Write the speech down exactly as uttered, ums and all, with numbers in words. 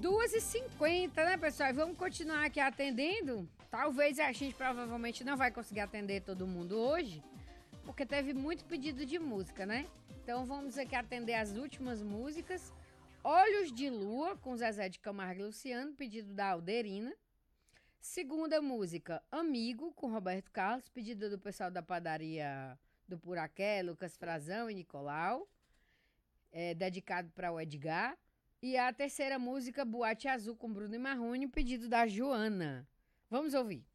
duas e cinquenta, né, pessoal? E vamos continuar aqui atendendo. Talvez a gente provavelmente não vai conseguir atender todo mundo hoje, porque teve muito pedido de música, né? Então vamos aqui atender as últimas músicas. Olhos de Lua, com Zezé de Camargo e Luciano, pedido da Alderina. Segunda música, Amigo, com Roberto Carlos, pedido do pessoal da padaria do Puraqué, Lucas Frazão e Nicolau, é, dedicado para o Edgar. E a terceira música, Boate Azul, com Bruno e Marrone, pedido da Joana. Vamos ouvir.